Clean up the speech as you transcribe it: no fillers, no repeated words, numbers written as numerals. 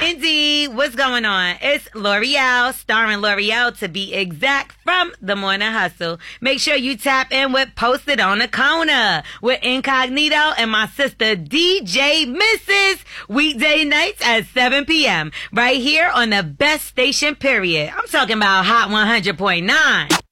indeed. What's going on? It's L'Oreal, starring L'Oreal to be exact, from The Morning Hustle. Make sure you tap in with Posted on the Corner with Incognito and my sister DJ Mrs. Weekday nights at 7 p.m. right here on the best station, period. I'm talking about Hot 100.9.